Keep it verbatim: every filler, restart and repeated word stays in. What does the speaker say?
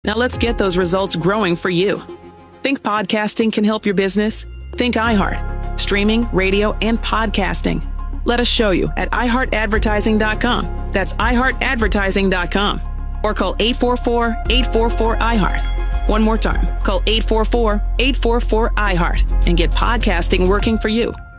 Now let's get those results growing for you. Think podcasting can help your business? Think iHeart. Streaming, radio, and podcasting. Let us show you at i heart advertising dot com. That's i heart advertising dot com. Or call eight four four, eight four four, I heart. One more time. Call eight four four, eight four four, I heart and get podcasting working for you.